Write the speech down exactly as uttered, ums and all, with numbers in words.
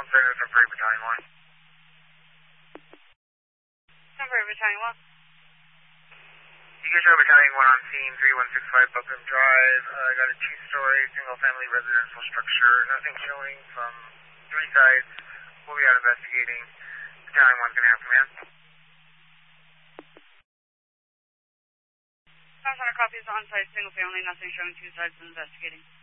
Center, Temporary Battalion one. Temporary Battalion one. You guys are Battalion one on scene, three one six five Buckham Drive. I uh, got a two-story single-family residential structure. Nothing showing from three sides. We'll be out investigating. Battalion one's going to have command. Center copies on-site, single-family, nothing showing two sides investigating.